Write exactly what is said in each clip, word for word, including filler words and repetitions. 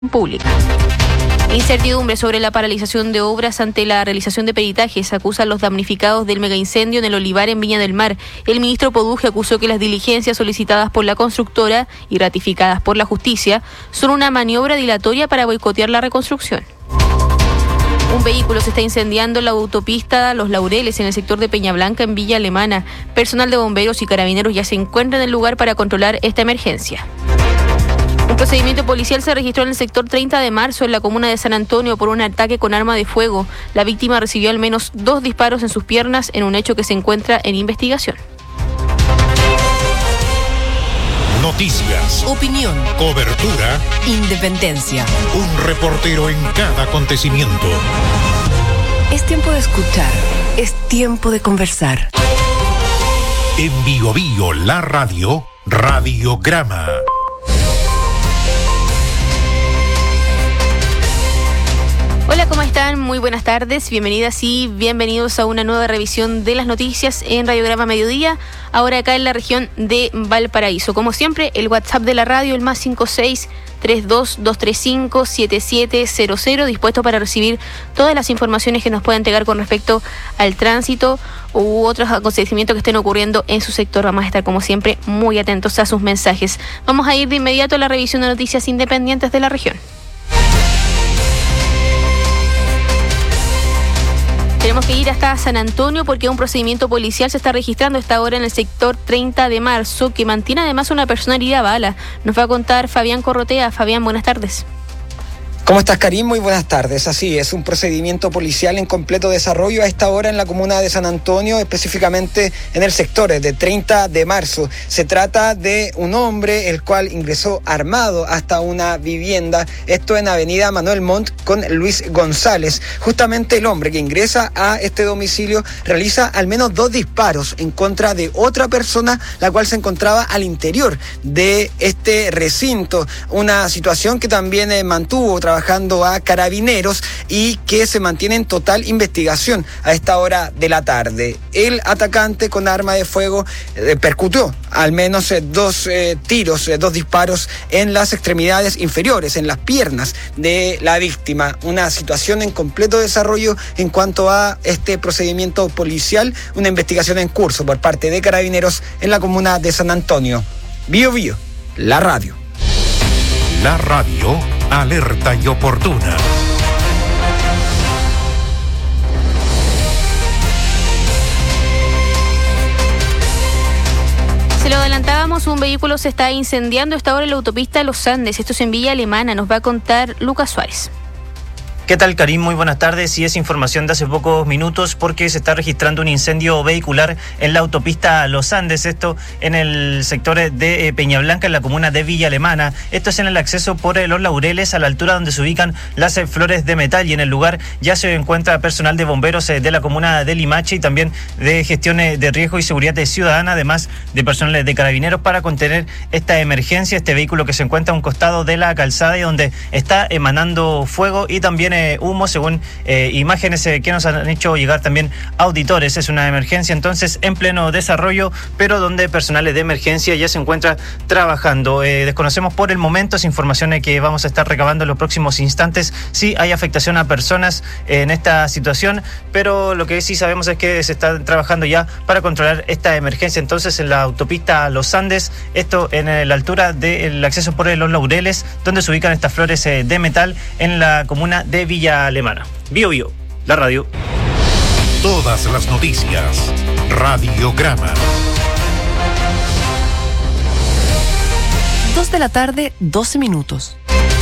pública. Incertidumbre sobre la paralización de obras ante la realización de peritajes acusan los damnificados del megaincendio en el olivar en Viña del Mar. El ministro Poduje acusó que las diligencias solicitadas por la constructora y ratificadas por la justicia son una maniobra dilatoria para boicotear la reconstrucción. Un vehículo se está incendiando en la autopista Los Laureles en el sector de Peña Blanca en Villa Alemana. Personal de bomberos y carabineros ya se encuentra en el lugar para controlar esta emergencia. Un procedimiento policial se registró en el sector treinta de marzo en la comuna de San Antonio por un ataque con arma de fuego. La víctima recibió al menos dos disparos en sus piernas en un hecho que se encuentra en investigación. Noticias, opinión, cobertura, independencia. Un reportero en cada acontecimiento. Es tiempo de escuchar, es tiempo de conversar. En Bio Bio, la radio, Radiograma. Hola, ¿cómo están? Muy buenas tardes, bienvenidas y bienvenidos a una nueva revisión de las noticias en Radiograma Mediodía, ahora acá en la región de Valparaíso. Como siempre, el WhatsApp de la radio, el más cinco seis tres dos dos tres cinco siete siete cero cero, dispuesto para recibir todas las informaciones que nos puedan entregar con respecto al tránsito u otros acontecimientos que estén ocurriendo en su sector. Vamos a estar, como siempre, muy atentos a sus mensajes. Vamos a ir de inmediato a la revisión de noticias independientes de la región. Tenemos que ir hasta San Antonio porque un procedimiento policial se está registrando a esta hora en el sector treinta de marzo que mantiene además una persona herida a bala. Nos va a contar Fabián Corrotea. Fabián, buenas tardes. ¿Cómo estás, Karim? Muy buenas tardes. Así es, un procedimiento policial en completo desarrollo a esta hora en la comuna de San Antonio, específicamente en el sector de treinta de marzo. Se trata de un hombre el cual ingresó armado hasta una vivienda, esto en avenida Manuel Montt con Luis González. Justamente el hombre que ingresa a este domicilio realiza al menos dos disparos en contra de otra persona, la cual se encontraba al interior de este recinto. Una situación que también eh, mantuvo trabajando a carabineros y que se mantiene en total investigación a esta hora de la tarde. El atacante con arma de fuego eh, percutió al menos eh, dos eh, tiros, eh, dos disparos en las extremidades inferiores, en las piernas de la víctima. Una situación en completo desarrollo en cuanto a este procedimiento policial, una investigación en curso por parte de carabineros en la comuna de San Antonio. Bio Bio, la radio. La radio, alerta y oportuna. Se lo adelantábamos, un vehículo se está incendiando a esta hora en la autopista Los Andes. Esto es en Villa Alemana. Nos va a contar Lucas Suárez. ¿Qué tal, Karim? Muy buenas tardes. Y es información de hace pocos minutos porque se está registrando un incendio vehicular en la autopista Los Andes, esto en el sector de Peña Blanca, en la comuna de Villa Alemana. Esto es en el acceso por Los Laureles, a la altura donde se ubican las flores de metal, y en el lugar ya se encuentra personal de bomberos de la comuna de Limache y también de gestión de riesgo y seguridad ciudadana, además de personal de carabineros para contener esta emergencia. Este vehículo que se encuentra a un costado de la calzada y donde está emanando fuego y también humo, según eh, imágenes eh, que nos han hecho llegar también auditores. Es una emergencia entonces en pleno desarrollo, pero donde personales de emergencia ya se encuentra trabajando. Eh, desconocemos por el momento, es información eh, que vamos a estar recabando en los próximos instantes, si hay afectación a personas eh, en esta situación, pero lo que sí sabemos es que se está trabajando ya para controlar esta emergencia entonces en la autopista Los Andes, esto en eh, la altura del acceso por Los Laureles, donde se ubican estas flores eh, de metal en la comuna de Villa Alemana. Bio Bio, la radio. Todas las noticias, Radiograma. Dos de la tarde, doce minutos.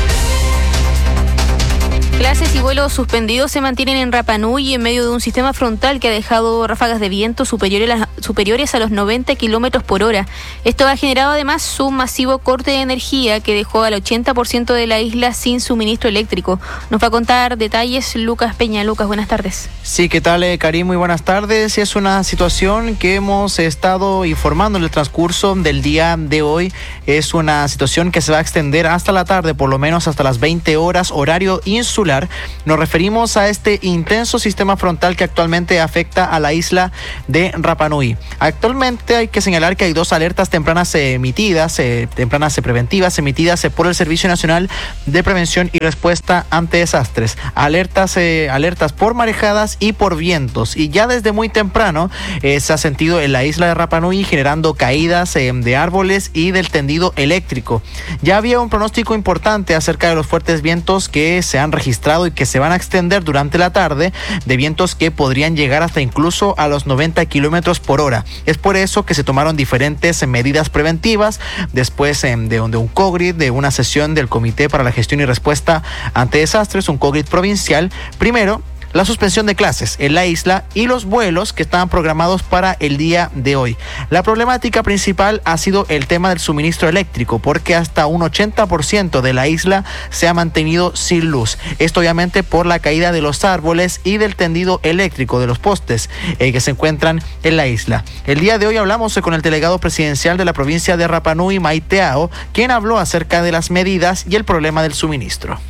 Clases y vuelos suspendidos se mantienen en Rapa Nui en medio de un sistema frontal que ha dejado ráfagas de viento superiores a, superiores a los noventa kilómetros por hora. Esto ha generado además un masivo corte de energía que dejó al ochenta por ciento de la isla sin suministro eléctrico. Nos va a contar detalles Lucas Peña. Lucas, buenas tardes. Sí, ¿qué tal, eh, Karim? Muy buenas tardes. Es una situación que hemos estado informando en el transcurso del día de hoy. Es una situación que se va a extender hasta la tarde, por lo menos hasta las veinte horas, horario insular. Nos referimos a este intenso sistema frontal que actualmente afecta a la isla de Rapa Nui. Rapanui. Actualmente hay que señalar que hay dos alertas tempranas emitidas, eh, tempranas preventivas emitidas eh, por el Servicio Nacional de Prevención y Respuesta ante Desastres. Alertas, eh, alertas por marejadas y por vientos. Y ya desde muy temprano eh, se ha sentido en la isla de Rapanui generando caídas eh, de árboles y del tendido eléctrico. Ya había un pronóstico importante acerca de los fuertes vientos que se han registrado y que se van a extender durante la tarde, de vientos que podrían llegar hasta incluso a los noventa kilómetros por hora. Es por eso que se tomaron diferentes medidas preventivas después eh, de, de un COGRID, de una sesión del Comité para la Gestión y Respuesta ante Desastres, un COGRID provincial. Primero, la suspensión de clases en la isla y los vuelos que estaban programados para el día de hoy. La problemática principal ha sido el tema del suministro eléctrico, porque hasta un ochenta por ciento de la isla se ha mantenido sin luz. Esto obviamente por la caída de los árboles y del tendido eléctrico de los postes eh, que se encuentran en la isla. El día de hoy hablamos con el delegado presidencial de la provincia de Rapanui, Maiteao, quien habló acerca de las medidas y el problema del suministro.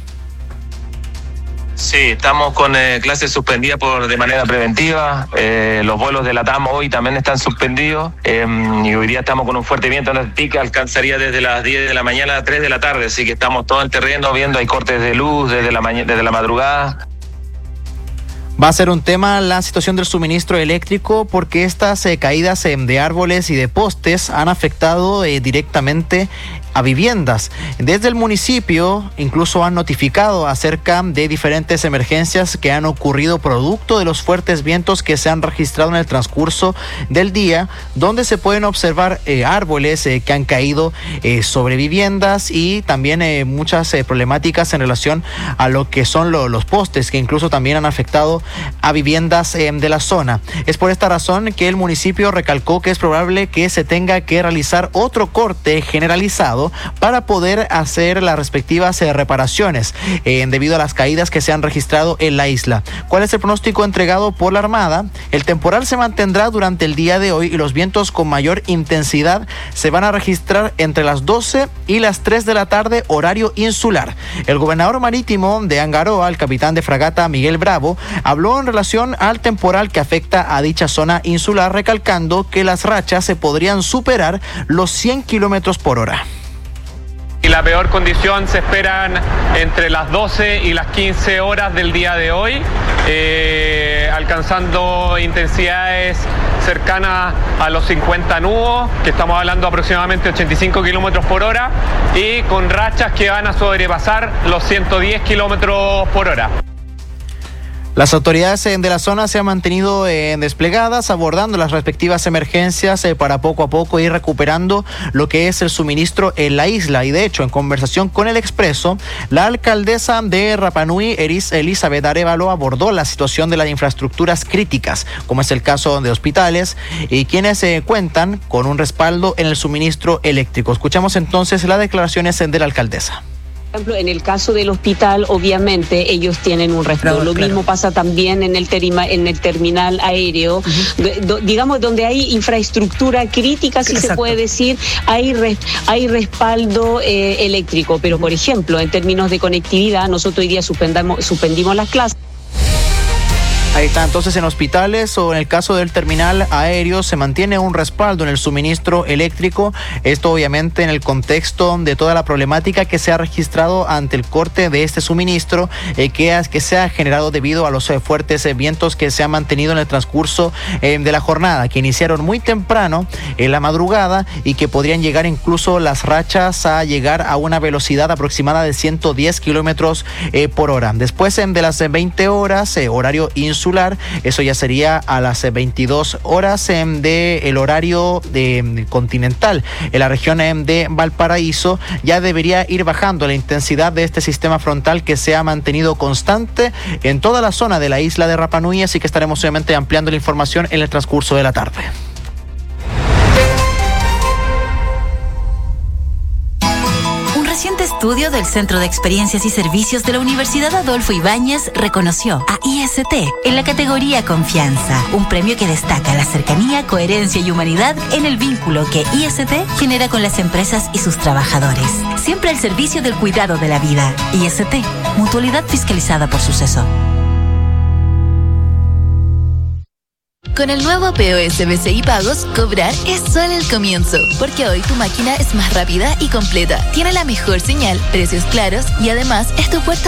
Sí, estamos con eh, clases suspendidas por de manera preventiva. Eh, los vuelos de la TAM hoy también están suspendidos. Eh, y hoy día estamos con un fuerte viento en el pico, alcanzaría desde las diez de la mañana a tres de la tarde. Así que estamos todo en el terreno viendo, hay cortes de luz desde la, mañana, desde la madrugada. Va a ser un tema la situación del suministro eléctrico, porque estas eh, caídas eh, de árboles y de postes han afectado eh, directamente a viviendas. Desde el municipio incluso han notificado acerca de diferentes emergencias que han ocurrido producto de los fuertes vientos que se han registrado en el transcurso del día, donde se pueden observar eh, árboles eh, que han caído eh, sobre viviendas y también eh, muchas eh, problemáticas en relación a lo que son lo, los postes, que incluso también han afectado a viviendas eh, de la zona. Es por esta razón que el municipio recalcó que es probable que se tenga que realizar otro corte generalizado para poder hacer las respectivas eh, reparaciones eh, debido a las caídas que se han registrado en la isla. ¿Cuál es el pronóstico entregado por la Armada? El temporal se mantendrá durante el día de hoy y los vientos con mayor intensidad se van a registrar entre las doce y las tres de la tarde, horario insular. El gobernador marítimo de Angaroa, el capitán de fragata Miguel Bravo, habló en relación al temporal que afecta a dicha zona insular, recalcando que las rachas se podrían superar los cien kilómetros por hora. Y la peor condición se esperan entre las doce y las quince horas del día de hoy, eh, alcanzando intensidades cercanas a los cincuenta nudos, que estamos hablando aproximadamente ochenta y cinco kilómetros por hora, y con rachas que van a sobrepasar los ciento diez kilómetros por hora. Las autoridades de la zona se han mantenido eh, desplegadas, abordando las respectivas emergencias eh, para poco a poco ir recuperando lo que es el suministro en la isla. Y de hecho, en conversación con El Expreso, la alcaldesa de Rapanui, Eris, Elizabeth Arevalo, abordó la situación de las infraestructuras críticas, como es el caso de hospitales, y quienes eh, cuentan con un respaldo en el suministro eléctrico. Escuchamos entonces las declaraciones de la alcaldesa. Por ejemplo, en el caso del hospital, obviamente ellos tienen un respaldo. Lo claro. mismo pasa también en el, terima, en el terminal aéreo, uh-huh. do, do, digamos, donde hay infraestructura crítica, si Exacto. se puede decir, hay, res, hay respaldo eh, eléctrico. Pero, por ejemplo, en términos de conectividad, nosotros hoy día suspendamos, suspendimos las clases. Ahí está, entonces en hospitales o en el caso del terminal aéreo se mantiene un respaldo en el suministro eléctrico. Esto obviamente en el contexto de toda la problemática que se ha registrado ante el corte de este suministro eh, que, ha, que se ha generado debido a los eh, fuertes eh, vientos que se han mantenido en el transcurso eh, de la jornada, que iniciaron muy temprano en la madrugada y que podrían llegar incluso las rachas a llegar a una velocidad aproximada de ciento diez kilómetros eh, por hora. Después eh, de las veinte horas, eh, horario insular, eso ya sería a las veintidós horas de el horario de continental. En la región de Valparaíso ya debería ir bajando la intensidad de este sistema frontal que se ha mantenido constante en toda la zona de la isla de Rapanui, así que estaremos obviamente ampliando la información en el transcurso de la tarde. Reciente estudio del Centro de Experiencias y Servicios de la Universidad Adolfo Ibáñez reconoció a I S T en la categoría Confianza, un premio que destaca la cercanía, coherencia y humanidad en el vínculo que I S T genera con las empresas y sus trabajadores, siempre al servicio del cuidado de la vida. I S T, mutualidad fiscalizada por Suceso. Con el nuevo P O S B C I Pagos, cobrar es solo el comienzo, porque hoy tu máquina es más rápida y completa, tiene la mejor señal, precios claros y además es tu puerta